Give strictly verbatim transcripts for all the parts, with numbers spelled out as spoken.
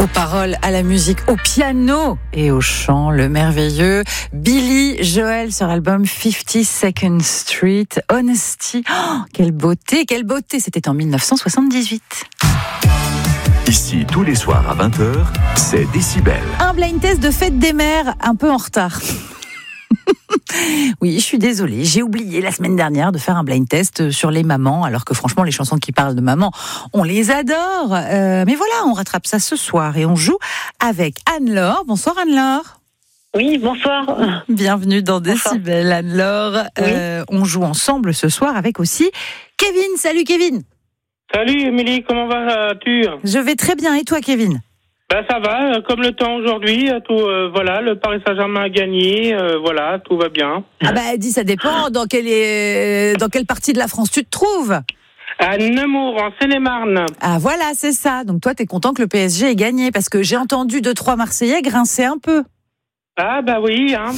Aux paroles, à la musique, au piano et au chant, le merveilleux Billy Joel sur l'album fifty-second Street, Honesty. Oh, quelle beauté, quelle beauté, c'était en dix-neuf cent soixante-dix-huit. Ici, tous les soirs à vingt heures, c'est Décibel. Un blind test de fête des mères, un peu en retard. Oui, je suis désolée, j'ai oublié la semaine dernière de faire un blind test sur les mamans, alors que franchement, les chansons qui parlent de maman, on les adore. Euh, mais voilà, on rattrape ça ce soir et on joue avec Anne-Laure. Bonsoir Anne-Laure. Oui, bonsoir. Bienvenue dans Décibel, Anne-Laure. Oui. Euh, on joue ensemble ce soir avec aussi Kevin. Salut Kevin. Salut Émilie, comment vas-tu? Je vais très bien, et toi Kevin? Ben ça va, comme le temps aujourd'hui, tout euh, voilà, le Paris Saint-Germain a gagné, euh, voilà, tout va bien. Ah bah dis, ça dépend dans quelle est, dans quelle partie de la France tu te trouves. À Nemours, en Seine-et-Marne. Ah voilà, c'est ça. Donc toi, t'es content que le P S G ait gagné, parce que j'ai entendu deux trois Marseillais grincer un peu. Ah bah oui, hein.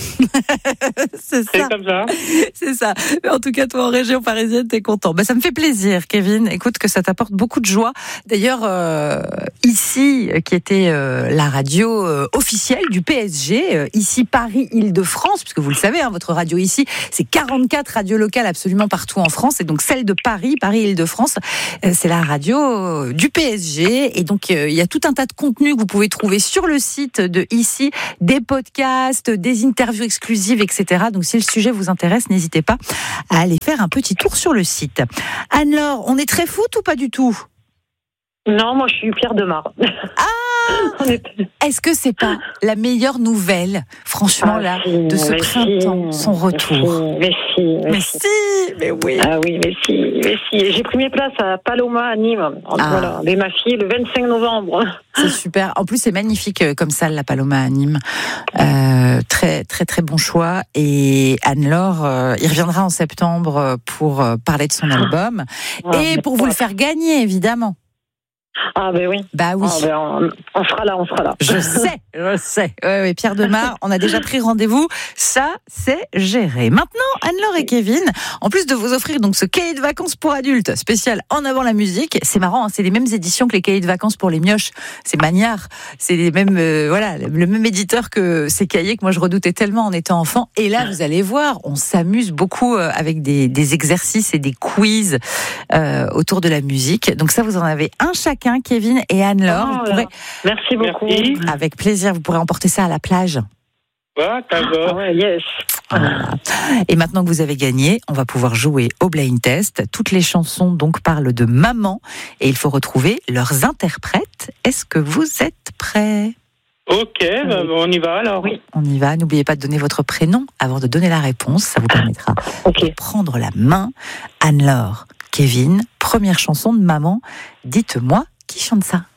C'est ça. C'est comme ça. C'est ça. Mais en tout cas, toi en région parisienne, t'es content. Bah, ça me fait plaisir, Kevin. Écoute, que ça t'apporte beaucoup de joie. D'ailleurs, euh, ici, qui était euh, la radio euh, officielle du P S G, euh, ici Paris-Île-de-France, puisque vous le savez, hein, votre radio ici, c'est quarante-quatre radios locales absolument partout en France, et donc celle de Paris, Paris-Île-de-France, euh, c'est la radio euh, du P S G. Et donc, euh, il y a tout un tas de contenus que vous pouvez trouver sur le site de ici, des podcasts, des interviews exclusives, et cetera. Donc, si le sujet vous intéresse, n'hésitez pas à aller faire un petit tour sur le site. Anne-Laure, on est très foot ou pas du tout? Non, moi je suis Pierre Demar. Ah, est-ce que c'est pas la meilleure nouvelle, franchement, Ah, là, si, de ce mais printemps, si, son retour? Mais si, mais, Mais si. si, mais oui. Ah oui, mais si, mais si. J'ai pris mes places à Paloma, à Nîmes. Ah. Voilà, avec ma fille le vingt-cinq novembre. C'est super. En plus, c'est magnifique euh, comme ça, la Paloma à Nîmes. Euh, très, très, très bon choix. Et Anne-Laure, euh, il reviendra en septembre pour euh, parler de son album Ah, et pour vous le faire gagner, évidemment. Ah ben oui. Bah oui. Ah, ben, on, on sera là, on sera là. Je sais, je sais. Ouais, ouais, Pierre Demar, on a déjà pris rendez-vous. Ça, c'est géré. Maintenant, Anne-Laure et Kevin, en plus de vous offrir donc ce cahier de vacances pour adultes spécial En avant la musique, c'est marrant, hein, c'est les mêmes éditions que les cahiers de vacances pour les mioches. C'est Magnard, c'est les mêmes, euh, voilà, le même éditeur que ces cahiers que moi je redoutais tellement en étant enfant. Et là, vous allez voir, on s'amuse beaucoup euh, avec des, des exercices et des quiz euh, autour de la musique. Donc ça, vous en avez un chacun. Kevin et Anne-Laure, Oh, vous pourrez, merci beaucoup. Merci. avec plaisir, vous pourrez emporter ça à la plage. Ah, d'accord. Ah ouais, yes. Voilà. Et maintenant que vous avez gagné, on va pouvoir jouer au blind test. Toutes les chansons donc parlent de maman et il faut retrouver leurs interprètes. Est-ce que vous êtes prêts? Ok, bah, on y va alors. Oui. On y va. N'oubliez pas de donner votre prénom avant de donner la réponse. Ça vous permettra Ok. de prendre la main. Anne-Laure, Kevin, première chanson de maman. Dites-moi qui chante ça.